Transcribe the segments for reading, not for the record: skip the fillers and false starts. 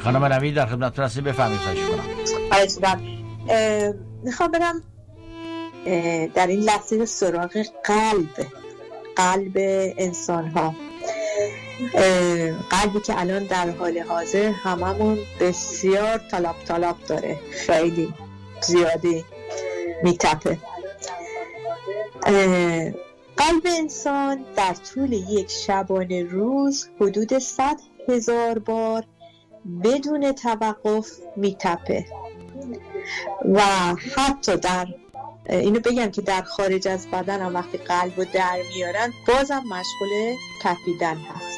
خانم نوید در خدمتتون هستیم، بفرمایید. خواهش کنم. میخوام برم در این لحظه سراغ قلب انسان ها، قلبی که الان در حال حاضر هممون بسیار طلب داره، خیلی زیادی میتپه. قلب انسان در طول یک شبانه روز حدود 100,000 بار بدون توقف میتپه و حتی در اینو بگم که در خارج از بدن هم وقتی قلب رو در میارن بازم مشغول تپیدن هست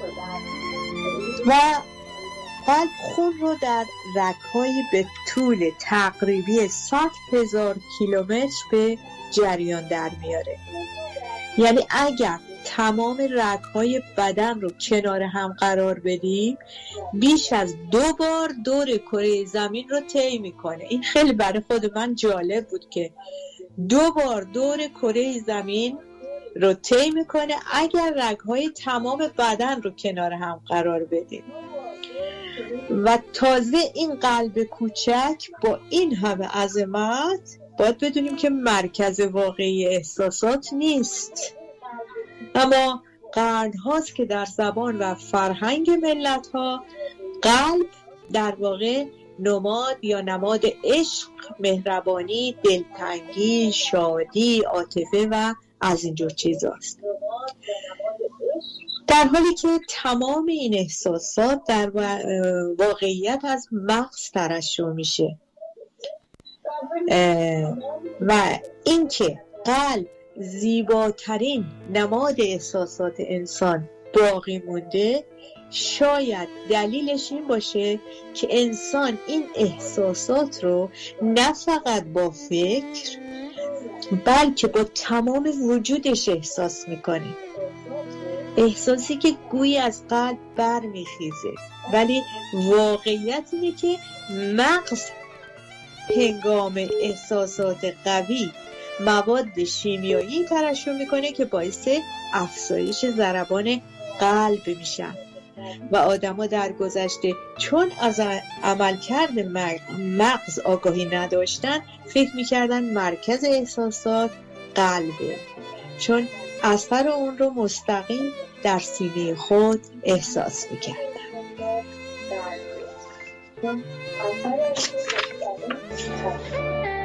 و قلب خون رو در رگ‌های به طول تقریبی 100,000 کیلومتر به جریان در میاره. یعنی اگر تمام رگ‌های بدن رو کنار هم قرار بدیم بیش از 2 بار دور کره زمین رو طی میکنه. این خیلی برای خود من جالب بود که 2 بار دور کره زمین رو طی میکنه اگر رگ‌های تمام بدن رو کنار هم قرار بدیم. و تازه این قلب کوچک با این همه عظمت باید بدونیم که مرکز واقعی احساسات نیست، اما قرن هاست که در زبان و فرهنگ ملت ها قلب در واقع نماد یا نماد عشق، مهربانی، دلتنگی، شادی، عاطفه و از اینجور چیزاست، در حالی که تمام این احساسات در واقعیت از مغز ترشح میشه و اینکه قلب زیباترین نماد احساسات انسان باقی مونده شاید دلیلش این باشه که انسان این احساسات رو نه فقط با فکر بلکه با تمام وجودش احساس میکنه، احساسی که گویی از قلب برمیخیزه، ولی واقعیت اینه که مغز هنگام احساسات قوی مواد شیمیایی ترشح میکنه که باعث افزایش ضربان قلب میشن و آدما در گذشته چون از عملکرد مغز آگاهی نداشتن فکر میکردن مرکز احساسات قلبه، چون اثر اون رو مستقیم در سینه خود احساس میکردن.